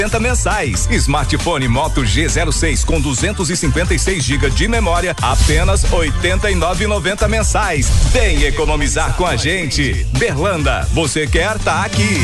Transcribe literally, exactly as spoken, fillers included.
mensais. Smartphone Moto G zero seis com duzentos e cinquenta e seis gigas de memória, apenas oitenta e nove e noventa mensais. Vem economizar com a gente. Berlanda, você quer tá aqui.